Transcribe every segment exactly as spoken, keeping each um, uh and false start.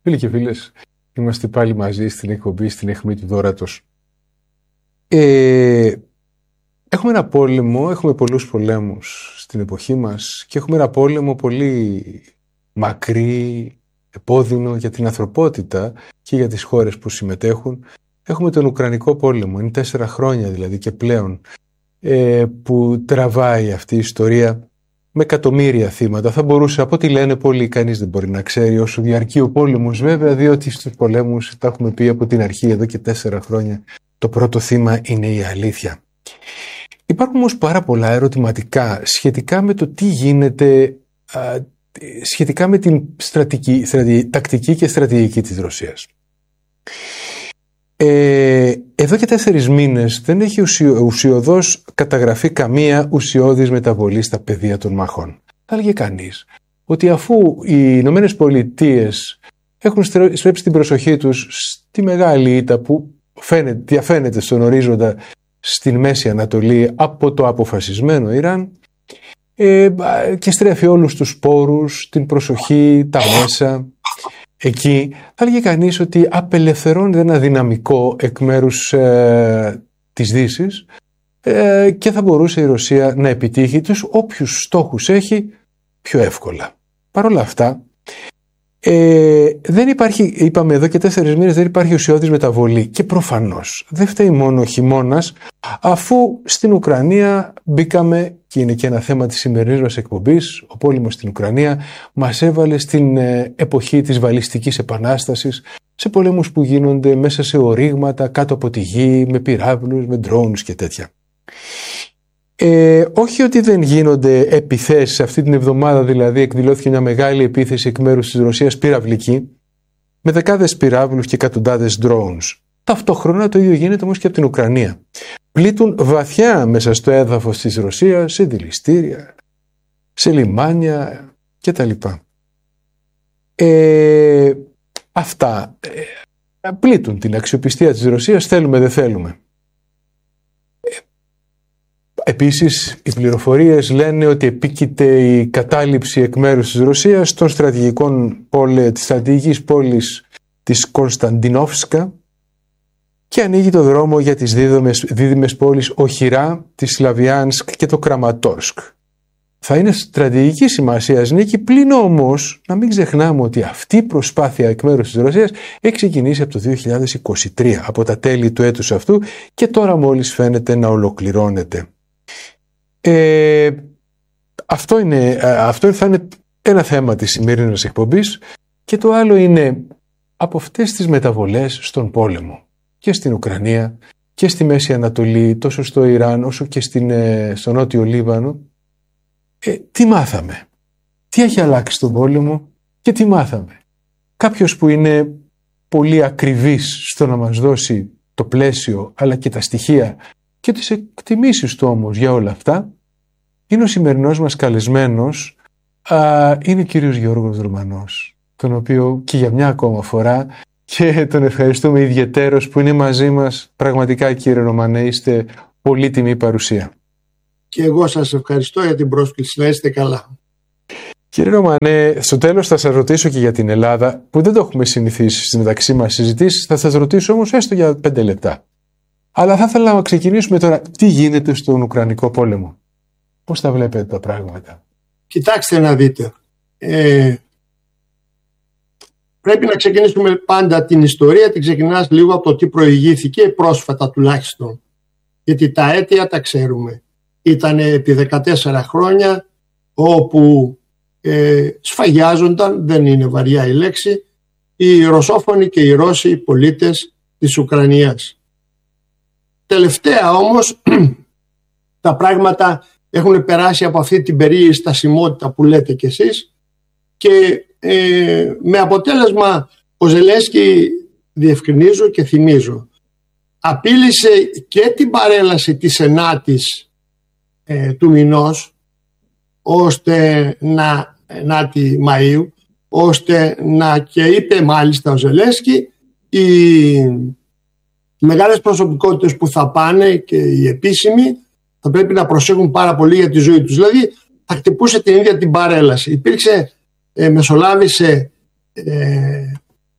Φίλοι και φίλες, είμαστε πάλι μαζί στην εκπομπή, στην αιχμή του δώρατος. Ε, έχουμε ένα πόλεμο, έχουμε πολλούς πολέμους στην εποχή μας και έχουμε ένα πόλεμο πολύ μακρύ, επώδυνο για την ανθρωπότητα και για τις χώρες που συμμετέχουν. Έχουμε τον Ουκρανικό πόλεμο, είναι τέσσερα χρόνια δηλαδή και πλέον ε, που τραβάει αυτή η ιστορία με εκατομμύρια θύματα. Θα μπορούσε, από ό,τι λένε πολλοί, κανείς δεν μπορεί να ξέρει όσο διαρκεί ο πόλεμος, βέβαια, διότι στους πολέμους, τα έχουμε πει από την αρχή εδώ και τέσσερα χρόνια, το πρώτο θύμα είναι η αλήθεια. Υπάρχουν όμως πάρα πολλά ερωτηματικά σχετικά με το τι γίνεται, α, σχετικά με την στρατική, στρατη, τακτική και στρατηγική της Ρωσίας. Ε, εδώ και τέσσερις μήνες δεν έχει ουσιο, ουσιοδός καταγραφεί καμία ουσιώδης μεταβολή στα πεδία των μαχών. Θα έλεγε κανείς ότι αφού οι Ηνωμένες Πολιτείες έχουν στρέψει την προσοχή τους στη μεγάλη ήττα που φαίνεται, διαφαίνεται στον ορίζοντα στην Μέση Ανατολή από το αποφασισμένο Ιράν ε, και στρέφει όλους τους πόρους, την προσοχή, τα μέσα εκεί, θα έλεγε κανείς ότι απελευθερώνεται ένα δυναμικό εκ μέρους ε, της Δύσης ε, και θα μπορούσε η Ρωσία να επιτύχει τους όποιους στόχους έχει πιο εύκολα. Παρ' όλα αυτά, ε, δεν υπάρχει, είπαμε εδώ και τέσσερις μήνες, δεν υπάρχει ουσιώδης μεταβολή και προφανώς δεν φταίει μόνο ο χειμώνας, αφού στην Ουκρανία μπήκαμε, και είναι και ένα θέμα της σημερινής μας εκπομπής, ο πόλεμος στην Ουκρανία μας έβαλε στην εποχή της βαλιστικής επανάστασης, σε πολέμους που γίνονται μέσα σε ορίγματα, κάτω από τη γη, με πυράβλους, με drones και τέτοια. Ε, όχι ότι δεν γίνονται επιθέσεις, αυτή την εβδομάδα δηλαδή εκδηλώθηκε μια μεγάλη επίθεση εκ μέρους της Ρωσίας πυραυλική, με δεκάδες πυράβλους και εκατοντάδες drones. Ταυτόχρονα το ίδιο γίνεται όμως και από την Ουκρανία. Πλήττουν βαθιά μέσα στο έδαφος της Ρωσίας, σε δηληστήρια, σε λιμάνια κτλ. Ε, αυτά ε, πλήττουν την αξιοπιστία της Ρωσίας, θέλουμε δεν θέλουμε. Ε, επίσης, οι πληροφορίες λένε ότι επίκειται η κατάληψη εκ μέρους της Ρωσίας των στρατηγικών πόλη, της στρατηγικής πόλης της Κωνσταντινόφσκα, και ανοίγει το δρόμο για τις δίδυμες, δίδυμες πόλεις Οχυρά, τη Σλαβιάνσκ και το Κραματόρσκ. Θα είναι στρατηγική σημασίας νίκη, πλην όμως να μην ξεχνάμε ότι αυτή η προσπάθεια εκ μέρους της Ρωσίας έχει ξεκινήσει από το δύο χιλιάδες είκοσι τρία, από τα τέλη του έτους αυτού, και τώρα μόλις φαίνεται να ολοκληρώνεται. Ε, αυτό, είναι, αυτό θα είναι ένα θέμα της σημερινής εκπομπής, και το άλλο είναι από αυτές τις μεταβολές στον πόλεμο και στην Ουκρανία και στη Μέση Ανατολή, τόσο στο Ιράν όσο και στην, στο Νότιο Λίβανο, ε, τι μάθαμε, τι έχει αλλάξει στον πόλεμο και τι μάθαμε. Κάποιος που είναι πολύ ακριβής στο να μας δώσει το πλαίσιο αλλά και τα στοιχεία και τις εκτιμήσεις του όμως για όλα αυτά είναι ο σημερινός μας καλεσμένος, α, είναι ο κύριος Γιώργος Ρουμανός, τον οποίο και για μια ακόμα φορά και τον ευχαριστούμε ιδιαιτέρως που είναι μαζί μας. Πραγματικά, κύριε Ρωμανέ, είστε πολύτιμη παρουσία. Και εγώ σας ευχαριστώ για την πρόσκληση. Να είστε καλά. Κύριε Ρωμανέ, στο τέλος θα σας ρωτήσω και για την Ελλάδα, που δεν το έχουμε συνηθίσει στις μεταξύ μας συζητήσεις. Θα σας ρωτήσω όμως έστω για πέντε λεπτά. Αλλά θα ήθελα να ξεκινήσουμε τώρα. Τι γίνεται στον Ουκρανικό πόλεμο? Πώς τα βλέπετε τα πράγματα? Κοιτάξτε να δείτε. Ε... Πρέπει να ξεκινήσουμε πάντα την ιστορία, την ξεκινάς λίγο από το τι προηγήθηκε πρόσφατα τουλάχιστον. Γιατί τα αίτια τα ξέρουμε. Ήταν επί δεκατέσσερα χρόνια όπου ε, σφαγιάζονταν, δεν είναι βαριά η λέξη, οι ρωσόφωνοι και οι Ρώσοι πολίτες της Ουκρανίας. Τελευταία όμως τα πράγματα έχουν περάσει από αυτή την περίεργη στασιμότητα που λέτε κι εσείς, και ε, με αποτέλεσμα ο Ζελένσκι, διευκρινίζω και θυμίζω, απείλησε και την παρέλαση της ενάτης ε, του μηνός, ώστε να, ενάτη Μαΐου, ώστε να, και είπε μάλιστα ο Ζελένσκι, οι μεγάλες προσωπικότητες που θα πάνε και οι επίσημοι θα πρέπει να προσέχουν πάρα πολύ για τη ζωή τους. Δηλαδή θα χτυπούσε την ίδια την παρέλαση. Υπήρξε, ε, μεσολάβησε ε,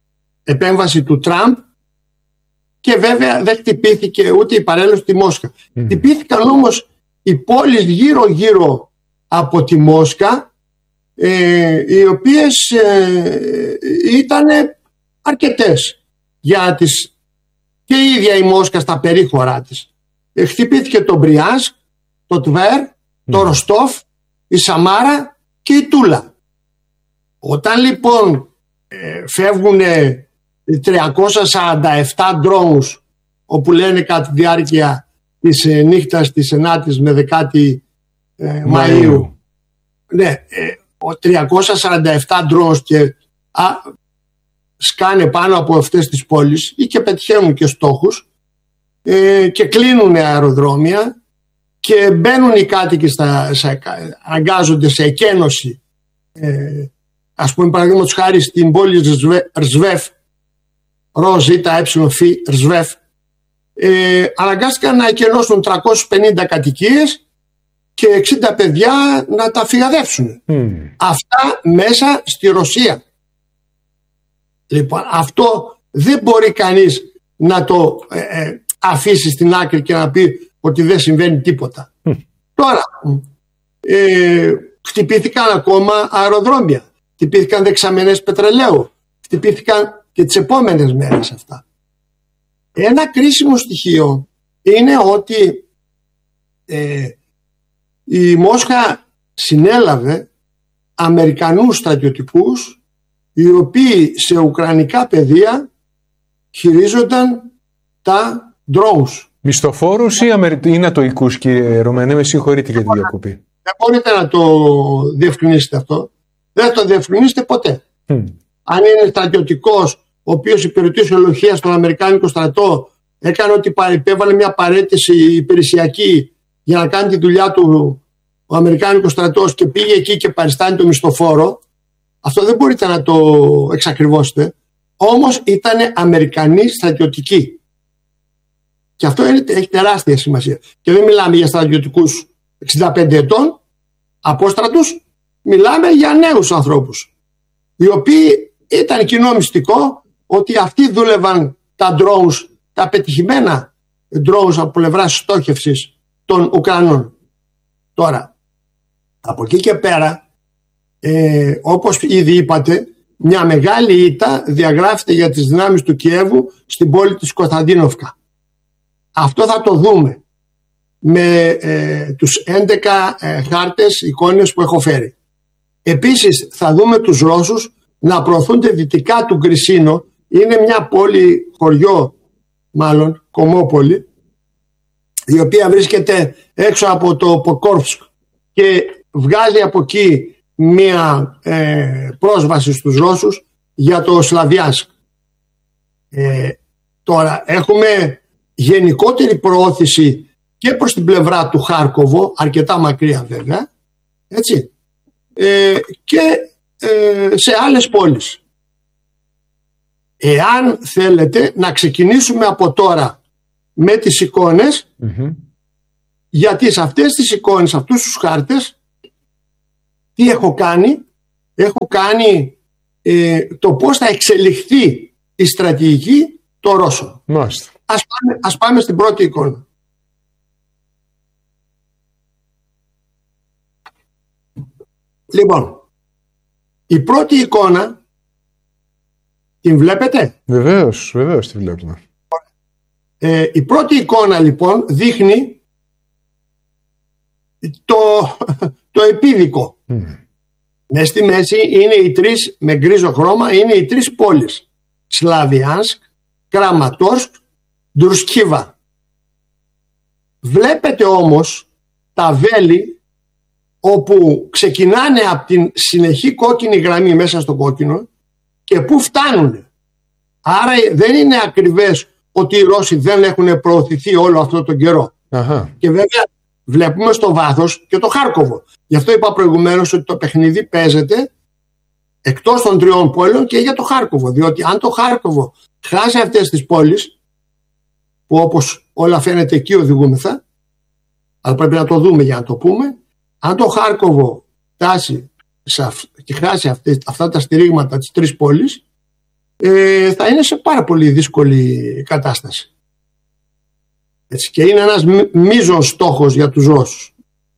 επέμβαση του Τραμπ και βέβαια δεν χτυπήθηκε ούτε η παρέλαση στη Μόσχα. Mm. Χτυπήθηκαν όμως οι πόλεις γύρω-γύρω από τη Μόσχα, ε, οι οποίες ε, ήταν αρκετές για τις, και η ίδια η Μόσχα στα περίχωρά της. Ε, χτυπήθηκε το Μπριάνσκ, το Τβέρ, mm. το Ροστόφ, η Σαμάρα και η Τούλα. Όταν λοιπόν ε, φεύγουν τριακόσια σαράντα επτά ντρόουνς, όπου λένε κατά τη διάρκεια της ε, νύχτας της ενάτης με δεκάτη ε, Μαΐου, Μαΐου. Ναι, ε, τριακόσια σαράντα επτά ντρόουνς και α, σκάνε πάνω από αυτές τις πόλεις ή και πετυχαίνουν και στόχους ε, και κλείνουν αεροδρόμια και μπαίνουν οι κάτοικοι στα, στα, αγκάζονται σε εκένωση, ε, ας πούμε παραδείγματος χάρη στην πόλη Ρσβεφ, Ρο, Ζήτα, Έψιλον, Φι, Ρσβεφ, ε, αναγκάστηκαν να εκενώσουν τριακόσιες πενήντα κατοικίες και εξήντα παιδιά να τα φυγαδεύσουν. Mm. Αυτά μέσα στη Ρωσία. Λοιπόν, αυτό δεν μπορεί κανείς να το ε, ε, αφήσει στην άκρη και να πει ότι δεν συμβαίνει τίποτα. Mm. Τώρα, ε, χτυπήθηκαν ακόμα αεροδρόμια, χτυπήθηκαν δεξαμενές πετρελαίου, χτυπήθηκαν και τις επόμενες μέρες αυτά. Ένα κρίσιμο στοιχείο είναι ότι ε, η Μόσχα συνέλαβε Αμερικανούς στρατιωτικούς οι οποίοι σε ουκρανικά πεδία χειρίζονταν τα drones. Μισθοφόρους ή, Αμερι... ή νατοικούς, κύριε Ρωμανέ, με συγχωρείτε για τη διακοπή. Δεν μπορείτε να το διευκρινίσετε αυτό. Δεν το διευκρινίσετε ποτέ. Mm. Αν είναι στρατιωτικός ο οποίος υπηρετεί σε ολοχεία στον Αμερικάνικο στρατό, έκανε ότι υπέβαλε μια παραίτηση υπηρεσιακή για να κάνει τη δουλειά του ο Αμερικάνικος στρατός και πήγε εκεί και παριστάνει το μισθοφόρο, αυτό δεν μπορείτε να το εξακριβώσετε. Όμως ήταν Αμερικανοί στρατιωτικοί. Και αυτό είναι, έχει τεράστια σημασία. Και δεν μιλάμε για στρατιωτικούς εξήντα πέντε ετών, απόστρατους, μιλάμε για νέους ανθρώπους, οι οποίοι ήταν κοινό μυστικό ότι αυτοί δούλευαν τα drones, τα πετυχημένα drones από πλευράς στόχευσης των Ουκρανών. Τώρα, από εκεί και πέρα, ε, όπως ήδη είπατε, μια μεγάλη ήττα διαγράφεται για τις δυνάμεις του Κιέβου στην πόλη της Κωνσταντίνοφκα. Αυτό θα το δούμε με ε, τους έντεκα ε, χάρτες, εικόνες που έχω φέρει. Επίσης θα δούμε τους Ρώσους να προωθούνται δυτικά του Γκρισίνο. Είναι μια πόλη, χωριό μάλλον, κομμόπολη, η οποία βρίσκεται έξω από το Ποκόρφσκ και βγάζει από εκεί μια ε, πρόσβαση στους Ρώσους για το Σλαβιάνσκ. Ε, τώρα έχουμε γενικότερη προώθηση και προς την πλευρά του Χάρκοβο, αρκετά μακριά βέβαια, έτσι, ε, και ε, σε άλλες πόλεις. Εάν θέλετε να ξεκινήσουμε από τώρα με τις εικόνες, mm-hmm. γιατί σε αυτές τις εικόνες, σε αυτούς τους χάρτες, τι έχω κάνει, έχω κάνει ε, το πώς θα εξελιχθεί η στρατηγική των Ρώσων. Μάλιστα. Ας πάμε, ας πάμε στην πρώτη εικόνα. Λοιπόν, η πρώτη εικόνα την βλέπετε? Βεβαίως, βεβαίως τη βλέπουμε. Ε, η πρώτη εικόνα λοιπόν δείχνει το, το επίδικο. Mm. Μες στη μέση είναι οι τρεις, με γκρίζο χρώμα, είναι οι τρεις πόλεις. Σλαβιάνσκ, Κραματόρσκ, Ντρουσκίβα. Βλέπετε όμως τα βέλη όπου ξεκινάνε από την συνεχή κόκκινη γραμμή μέσα στο κόκκινο και πού φτάνουν. Άρα δεν είναι ακριβές ότι οι Ρώσοι δεν έχουν προωθηθεί όλο αυτό τον καιρό. Αχα. Και βέβαια βλέπουμε στο βάθος και το Χάρκοβο. Γι' αυτό είπα προηγουμένως ότι το παιχνίδι παίζεται εκτός των τριών πόλεων και για το Χάρκοβο. Διότι αν το Χάρκοβο χάσει αυτές τις πόλεις, που όπως όλα φαίνεται εκεί οδηγούμεθα, αλλά πρέπει να το δούμε για να το πούμε, αν το Χάρκοβο φτάσει και χάσει αυτές, αυτά τα στηρίγματα της τρεις πόλεις, ε, θα είναι σε πάρα πολύ δύσκολη κατάσταση. Έτσι, και είναι ένας μείζον στόχος για τους Ρώσους.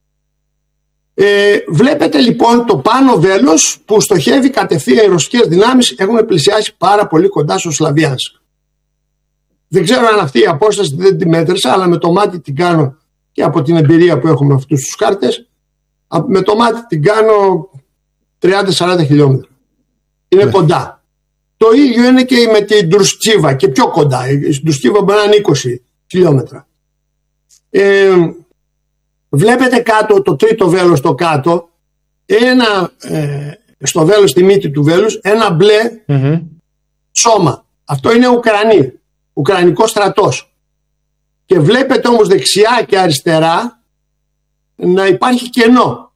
Ε, βλέπετε λοιπόν το πάνω βέλος που στοχεύει κατευθείαν. Οι ρωσικές δυνάμεις έχουν πλησιάσει πάρα πολύ κοντά στο Σλαβιάνσκ. Δεν ξέρω αν αυτή η απόσταση δεν τη μέτρησα, αλλά με το μάτι την κάνω, και από την εμπειρία που έχουμε αυτούς τους χάρτες, με το μάτι την κάνω τριάντα με σαράντα χιλιόμετρα. Είναι ναι. κοντά. Το ίδιο είναι και με την Ντρουσκίβα, και πιο κοντά. Η Ντρουσκίβα μπορεί να είναι είκοσι χιλιόμετρα. Ε, βλέπετε κάτω, το τρίτο βέλος το κάτω, ένα, ε, στο βέλος, στη μύτη του βέλους, ένα μπλε mm-hmm. σώμα. Αυτό είναι Ουκρανοί, Ουκρανικός στρατός. Και βλέπετε όμως δεξιά και αριστερά να υπάρχει κενό.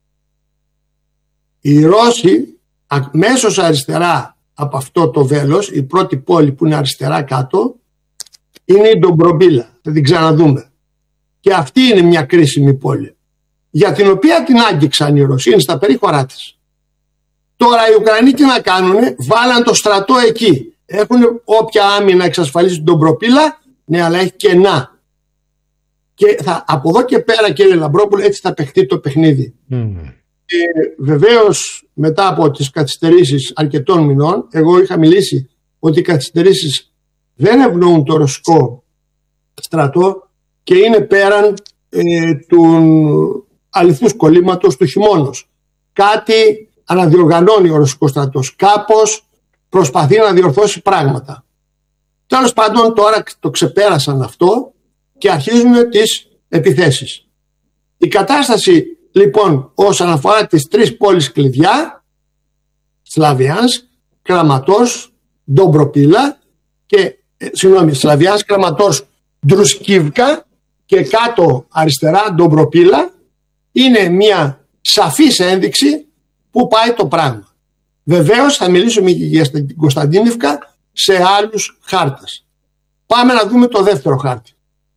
Οι Ρώσοι αμέσως αριστερά από αυτό το βέλος, η πρώτη πόλη που είναι αριστερά κάτω, είναι η Ντομπρομπίλα. Θα την ξαναδούμε. Και αυτή είναι μια κρίσιμη πόλη, για την οποία την άγγιξαν οι Ρώσοι, είναι στα περίχωρά της. Τώρα οι Ουκρανοί τι να κάνουνε, βάλαν το στρατό εκεί. Έχουν όποια άμυνα εξασφαλίσει την Ντομπροπίλα, ναι, αλλά έχει κενά. Και θα, από εδώ και πέρα, κύριε Λαμπρόπουλο, έτσι θα παιχτεί το παιχνίδι. Mm. Και βεβαίως μετά από τις καθυστερήσεις αρκετών μηνών, εγώ είχα μιλήσει ότι οι καθυστερήσεις δεν ευνοούν το ρωσικό στρατό και είναι πέραν ε, του αληθούς κολλήματος του χειμώνος. Κάτι αναδιοργανώνει ο ρωσικός στρατός, κάπως προσπαθεί να διορθώσει πράγματα. Τέλος πάντων, τώρα το ξεπέρασαν αυτό και αρχίζουν τις επιθέσεις. Η κατάσταση λοιπόν όσον αφορά τις τρεις πόλεις κλειδιά, Σλαβιάνσκ, Κραματόρσκ, Ντομπροπίλα και ε, συγγνώμη, Σλαβιάνσκ, Κραματόρσκ, Ντρουσκίβκα και κάτω αριστερά Ντομπροπίλα, είναι μια σαφής ένδειξη που πάει το πράγμα. Βεβαίως θα μιλήσουμε και για την Κωνσταντίνιβκα σε άλλους χάρτες. Πάμε να δούμε το δεύτερο χάρτη.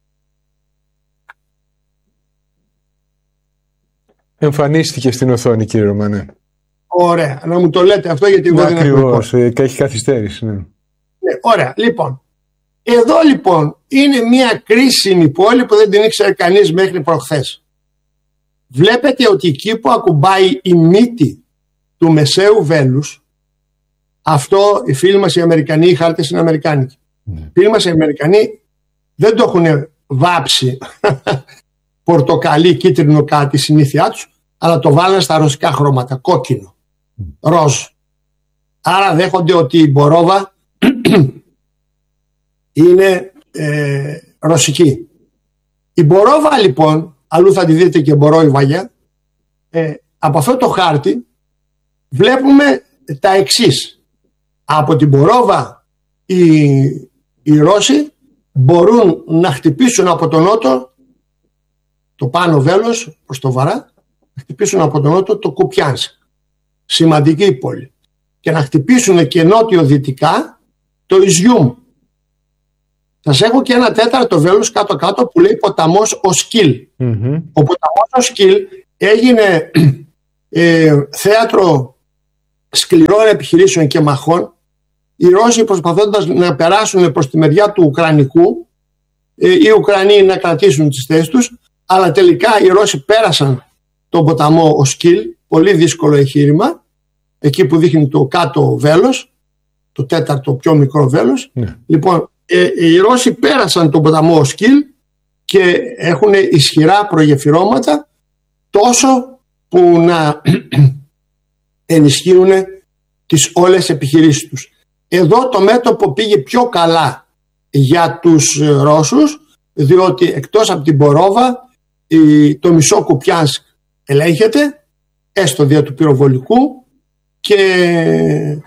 Εμφανίστηκε στην οθόνη, κύριε Ρωμανέ. Ωραία, να μου το λέτε αυτό, γιατί εγώ δεν έχω. Ακριβώς, έχει καθυστέρηση. Ναι. Ναι, ωραία, λοιπόν. Εδώ λοιπόν είναι μια κρίσιμη πόλη που δεν την ήξερε κανείς μέχρι προχθές. Βλέπετε ότι εκεί που ακουμπάει η μύτη του μεσαίου βέλους, αυτό οι φίλοι μας οι Αμερικανοί, οι χάρτες είναι Αμερικάνικοι. Mm. Οι φίλοι μας οι Αμερικανοί δεν το έχουν βάψει πορτοκαλί, κίτρινο κάτι συνήθειά τους, αλλά το βάλανε στα ρωσικά χρώματα, κόκκινο, mm. ροζ. Άρα δέχονται ότι η Μπορόβα είναι ε, ρωσική. Η Μπορόβα λοιπόν, αλλού θα τη δείτε και Μπορόιβαγια, ε, από αυτό το χάρτη βλέπουμε τα εξής. Από την Μπορόβα οι, οι Ρώσοι μπορούν να χτυπήσουν από τον νότο, το πάνω βέλος προς το βαρά, να χτυπήσουν από τον νότο το Κουπιάνσκ, σημαντική πόλη, και να χτυπήσουν και νότιο-δυτικά το Ιζιούμ. Σας έχω και ένα τέταρτο βέλος κάτω-κάτω που λέει ποταμός Οσκίλ. Mm-hmm. Ο ποταμός Οσκίλ έγινε ε, θέατρο σκληρών επιχειρήσεων και μαχών. Οι Ρώσοι προσπαθώντας να περάσουν προς τη μεριά του Ουκρανικού, ε, οι Ουκρανοί να κρατήσουν τις θέσεις τους, αλλά τελικά οι Ρώσοι πέρασαν τον ποταμό Οσκίλ, πολύ δύσκολο εγχείρημα, εκεί που δείχνει το κάτω βέλος, το τέταρτο πιο μικρό βέλος. Mm. Λοιπόν, ε, οι Ρώσοι πέρασαν τον ποταμό Οσκίλ και έχουν ισχυρά προγεφυρώματα, τόσο που να ενισχύουν τις όλες επιχειρήσεις τους. Εδώ το μέτωπο πήγε πιο καλά για τους Ρώσους, διότι εκτός από την Μπορόβα το μισό Κουπιάνσκ ελέγχεται, έστω δια του πυροβολικού, και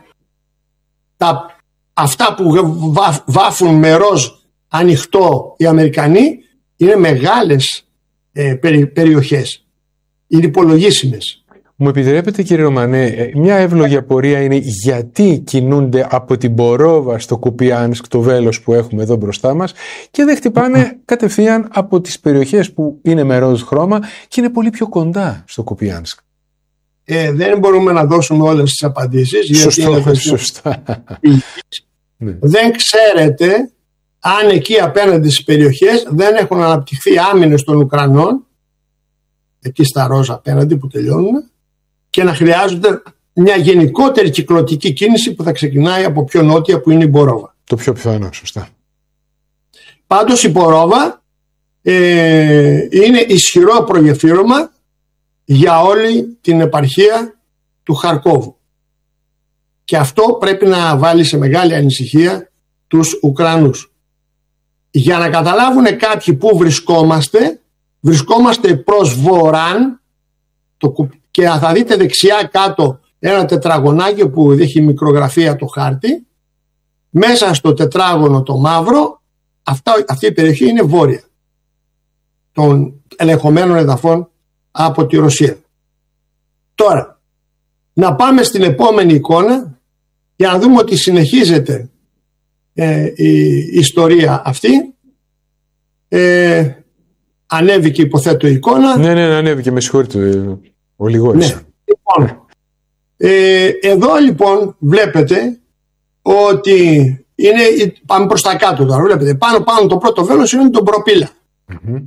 τα, αυτά που βά, βάφουν με ροζ ανοιχτό οι Αμερικανοί είναι μεγάλες ε, περι, περιοχές, είναι υπολογίσιμες. Μου επιτρέπετε, κύριε Ρωμανέ, μια εύλογη απορία είναι γιατί κινούνται από την Μπορόβα στο Κουπιάνσκ, το βέλος που έχουμε εδώ μπροστά μας, και δεν χτυπάνε κατευθείαν από τις περιοχές που είναι με ροζ χρώμα και είναι πολύ πιο κοντά στο Κουπιάνσκ. Ε, δεν μπορούμε να δώσουμε όλες τις απαντήσεις. Σωστό, γιατί σωστά. Ναι. Δεν ξέρετε αν εκεί απέναντι στις περιοχές δεν έχουν αναπτυχθεί άμυνες των Ουκρανών, εκεί στα Ρόζα απέναντι που τελειώνουν, και να χρειάζονται μια γενικότερη κυκλωτική κίνηση που θα ξεκινάει από πιο νότια, που είναι η Μπορόβα. Το πιο πιθανό, σωστά. Πάντως η Μπορόβα ε, είναι ισχυρό προγεφύρωμα για όλη την επαρχία του Χαρκόβου. Και αυτό πρέπει να βάλει σε μεγάλη ανησυχία τους Ουκρανούς. Για να καταλάβουν κάποιοι πού βρισκόμαστε, βρισκόμαστε προς βορράν, το, και θα δείτε δεξιά κάτω ένα τετραγωνάκι που έχει μικρογραφία το χάρτη. Μέσα στο τετράγωνο το μαύρο, αυτά, αυτή η περιοχή είναι βόρεια των ελεγχομένων εδαφών από τη Ρωσία. Τώρα, να πάμε στην επόμενη εικόνα για να δούμε ότι συνεχίζεται ε, η ιστορία αυτή. Ε, ανέβηκε, υποθέτω, η εικόνα. Ναι, ναι, ανέβηκε, με συγχωρείτε, ο Λιγόρης. Ναι. Λοιπόν, ε, εδώ λοιπόν βλέπετε ότι είναι, πάμε προς τα κάτω τώρα, βλέπετε, πάνω πάνω το πρώτο βέλος είναι το Προπύλα. Mm-hmm.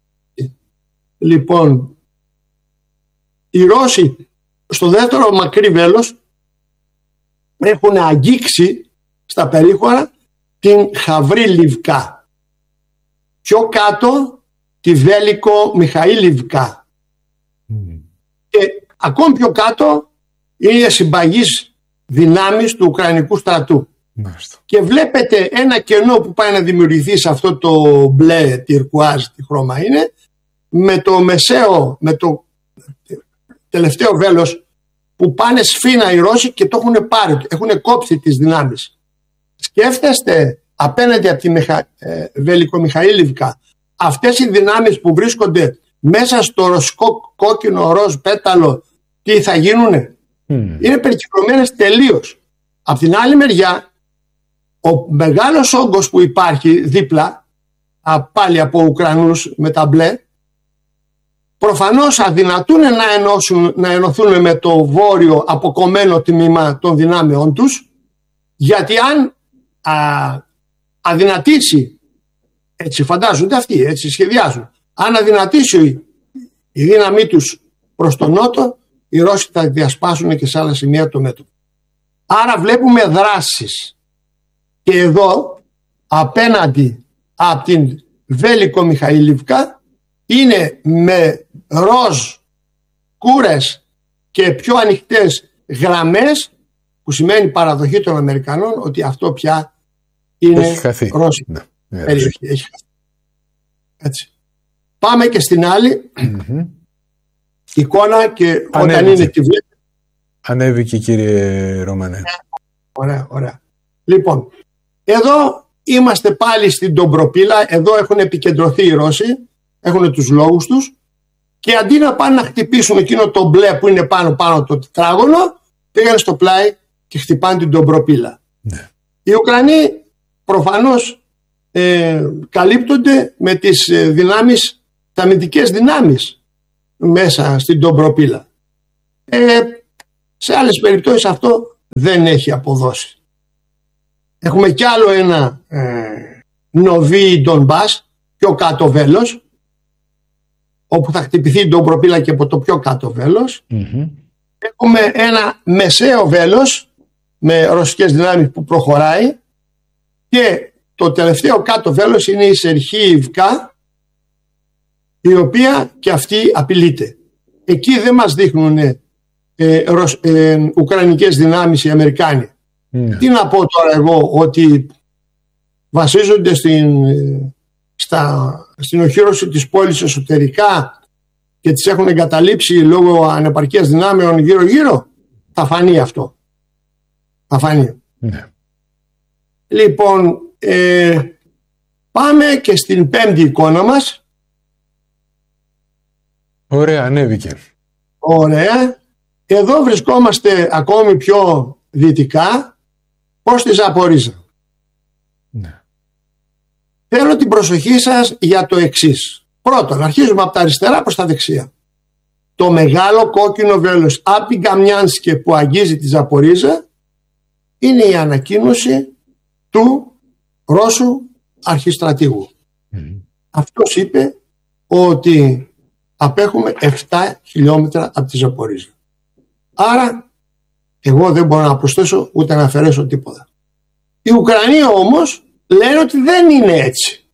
Λοιπόν, οι Ρώσοι στο δεύτερο μακρύ βέλος έχουν αγγίξει στα περίχωρα την Χαβρίλιβκα. Πιο κάτω τη Βέλικο Μιχαήλιβκα. Mm. Και ακόμη πιο κάτω είναι συμπαγείς δυνάμεις του Ουκρανικού στρατού. Μάλιστα. Και βλέπετε ένα κενό που πάει να δημιουργηθεί σε αυτό το μπλε τυρκουάζ, τι χρώμα είναι, με το μεσαίο, με το τελευταίο βέλος που πάνε σφήνα οι Ρώσοι και το έχουν πάρει, έχουν κόψει τις δυνάμεις. Σκέφτεστε απέναντι από τη Μεχα... ε, Βελικομιχαήλιβκα αυτές οι δυνάμεις που βρίσκονται μέσα στο ρωσικό κόκκινο ροζ πέταλο, τι θα γίνουνε? Mm. Είναι περικυκλωμένες τελείως. Απ' την άλλη μεριά, ο μεγάλος όγκος που υπάρχει δίπλα, α, πάλι από Ουκρανούς με τα μπλε, προφανώς αδυνατούν να, ενώσουν, να ενωθούν με το βόρειο αποκομμένο τμήμα των δυνάμεών τους, γιατί αν α, αδυνατήσει, έτσι φαντάζονται αυτοί, έτσι σχεδιάζουν, αν αδυνατήσει η δύναμή τους προς τον νότο, οι Ρώσοι θα διασπάσουν και σε άλλα σημεία το μέτωπο. Άρα βλέπουμε δράσεις. Και εδώ απέναντι από την Βέλικο Μιχαήλιβκα είναι με ροζ κούρες και πιο ανοιχτές γραμμές, που σημαίνει παραδοχή των Αμερικανών ότι αυτό πια είναι Ρώσικο. Ναι, ναι, περιοχή. Έχει χαθεί. Έτσι. Πάμε και στην άλλη mm-hmm. εικόνα και ανέβηκε. Όταν είναι τη βλέπετε. Ανέβηκε, κύριε Ρωμανέ. Ωραία, ωραία. Λοιπόν, εδώ είμαστε πάλι στην Ντομπροπύλα. Εδώ έχουν επικεντρωθεί οι Ρώσοι, έχουν τους λόγους τους, και αντί να πάνε να χτυπήσουν εκείνο το μπλε που είναι πάνω πάνω το τετράγωνο, πήγαν στο πλάι και χτυπάνε την Ντομπροπύλα. Ναι. Οι Ουκρανοί προφανώς ε, καλύπτονται με τις δυνάμεις, τα αμυντικές δυνάμεις μέσα στην Ντομπροπύλα. Ε, σε άλλες περιπτώσεις αυτό δεν έχει αποδώσει. Έχουμε κι άλλο ένα ε, Νοβί Ντονμπάς, πιο κάτω βέλος, όπου θα χτυπηθεί η Ντομπροπύλα και από το πιο κάτω βέλος. Mm-hmm. Έχουμε ένα μεσαίο βέλος με ρωσικές δυνάμεις που προχωράει, και το τελευταίο κάτω βέλος είναι η Σερχίιβκα, η οποία και αυτή απειλείται. Εκεί δεν μας δείχνουν ε, ε, ε, ουκρανικές δυνάμεις οι Αμερικάνοι. Mm. Τι να πω τώρα εγώ, ότι βασίζονται στην, στα, στην οχύρωση της πόλης εσωτερικά και τις έχουν εγκαταλείψει λόγω ανεπαρκείας δυνάμεων γύρω γύρω? Θα φανεί αυτό. Θα φανεί. Mm. Λοιπόν, ε, πάμε και στην πέμπτη εικόνα μας. Ωραία, ανέβηκε. Ωραία. Εδώ βρισκόμαστε ακόμη πιο δυτικά, προς τη Ζαπορίζα. Ναι. Θέλω την προσοχή σας για το εξής. Πρώτον, αρχίζουμε από τα αριστερά προς τα δεξιά. Το μεγάλο κόκκινο βέλος από την Καμιάνσκε που αγγίζει τη Ζαπορίζα είναι η ανακοίνωση του Ρώσου αρχιστρατήγου. Mm. Αυτός είπε ότι απέχουμε επτά χιλιόμετρα από τη Ζαπορίζα. Άρα εγώ δεν μπορώ να προσθέσω ούτε να αφαιρέσω τίποτα. Οι Ουκρανοί όμως λένε ότι δεν είναι έτσι.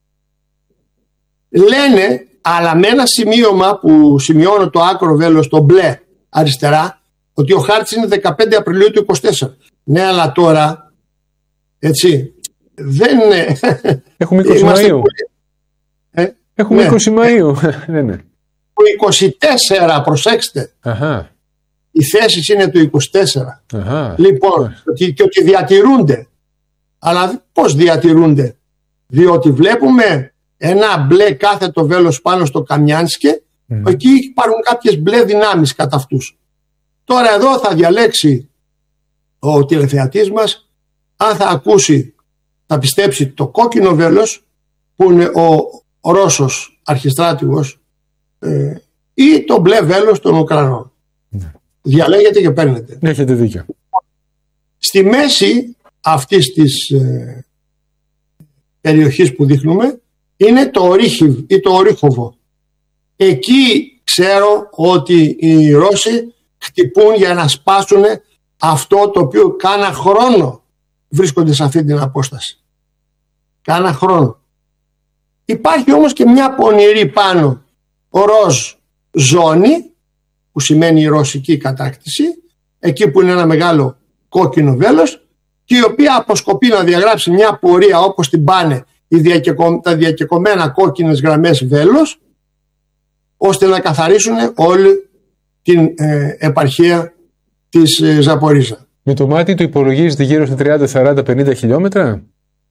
Λένε, αλλά με ένα σημείωμα που σημειώνω το άκρο βέλος, το μπλε αριστερά, ότι ο χάρτης είναι δεκαπέντε Απριλίου του είκοσι τέσσερα. Ναι, αλλά τώρα, έτσι, δεν είναι. Έχουμε είκοσι Μαΐου. Ε, Έχουμε ναι. είκοσι Μαΐου. ναι, ναι. Το είκοσι τέσσερα, προσέξτε. Αχα. Οι θέσεις είναι του είκοσι τέσσερα. Αχα. Λοιπόν, ότι, και ότι διατηρούνται. Αλλά πώς διατηρούνται? Διότι βλέπουμε ένα μπλε κάθετο βέλος πάνω στο Καμιάνσκε, mm. εκεί υπάρχουν κάποιες μπλε δυνάμεις κατά αυτούς. Τώρα εδώ θα διαλέξει ο τηλεθεατής μας αν θα ακούσει, θα πιστέψει το κόκκινο βέλος που είναι ο, ο Ρώσος αρχιστράτηγος ε, ή το μπλε βέλος των Ουκρανών. Mm. Διαλέγετε και παίρνετε. Έχετε δίκιο. Στη μέση αυτής της ε, περιοχής που δείχνουμε είναι το Ορίχιβ ή το Ορίχοβο. Εκεί ξέρω ότι οι Ρώσοι χτυπούν για να σπάσουν αυτό το οποίο κάνα χρόνο βρίσκονται σε αυτή την απόσταση. Κάνα χρόνο. Υπάρχει όμως και μια πονηρή πάνω ροζ ζώνη, που σημαίνει η ρωσική κατάκτηση, εκεί που είναι ένα μεγάλο κόκκινο βέλος, και η οποία αποσκοπεί να διαγράψει μια πορεία όπως την πάνε οι διακεκο... τα διακεκομένα κόκκινες γραμμές βέλος, ώστε να καθαρίσουν όλη την ε, επαρχία της ε, Ζαπορίζα. Με το μάτι του υπολογίζεται γύρω στα τριάντα, σαράντα, πενήντα χιλιόμετρα.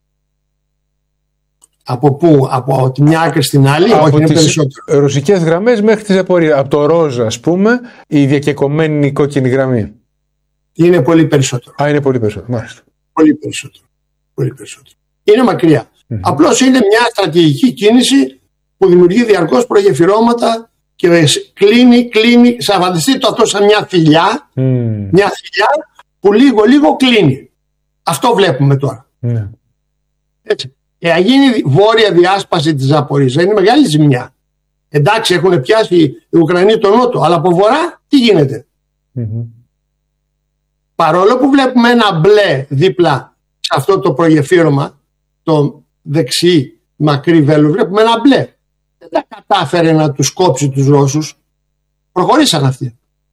Από πού? Από τη μια άκρη στην άλλη? Από όχι, είναι τις περισσότερο. ρωσικές γραμμές μέχρι τη Ζαπορίζα. Από το ροζ, ας πούμε, η διακεκομένη κόκκινη γραμμή. Είναι πολύ περισσότερο. Α, είναι πολύ περισσότερο. Μάλιστα. Πολύ περισσότερο. Πολύ περισσότερο. Είναι μακριά. Mm-hmm. Απλώς είναι μια στρατηγική κίνηση που δημιουργεί διαρκώς προγεφυρώματα και κλείνει, κλείνει. Σαν φανταστείτε το αυτό σαν μια θηλιά, mm. μια θηλιά που λίγο λίγο κλείνει. Αυτό βλέπουμε τώρα. Mm. Έτσι. Εάν γίνει βόρεια διάσπαση της Ζαπορίζα, είναι μεγάλη ζημιά. Εντάξει, έχουν πιάσει οι Ουκρανοί τον νότο, αλλά από βορρά τι γίνεται? Mm-hmm. Παρόλο που βλέπουμε ένα μπλε δίπλα σε αυτό το προγεφύρωμα, το δεξί μακρύ βέλος, βλέπουμε ένα μπλε. Δεν τα κατάφερε να τους κόψει τους Ρώσους. Προχωρήσαν αυτοί.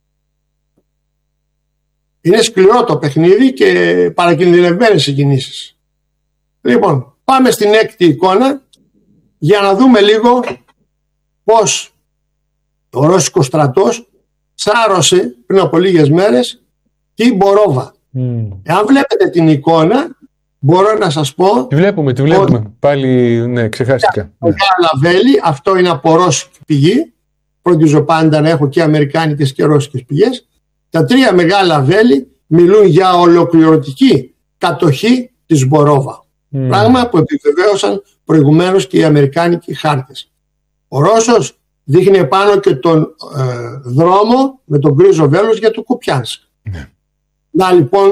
Είναι σκληρό το παιχνίδι και παρακινδυνευμένες οι κινήσεις. Λοιπόν, πάμε στην έκτη εικόνα για να δούμε λίγο πώς ο Ρώσικος στρατός σάρωσε πριν από λίγες μέρες την Μπορόβα. Mm. Εάν βλέπετε την εικόνα, μπορώ να σας πω. Τη βλέπουμε, τη βλέπουμε. Ότι... Πάλι, ναι, ξεχάστηκα. Το Γαλαβέλη, αυτό είναι από ρώσικη πηγή. Φροντίζω πάντα να έχω και αμερικάνικες και ρώσικες πηγές. Τα τρία μεγάλα βέλη μιλούν για ολοκληρωτική κατοχή της Μπορόβα. Mm. Πράγμα που επιβεβαίωσαν προηγουμένως και οι αμερικάνικοι χάρτες. Ο Ρώσος δείχνει επάνω και τον ε, δρόμο με τον γκρίζο βέλος για το Κουπιάνσκ. Mm. Να λοιπόν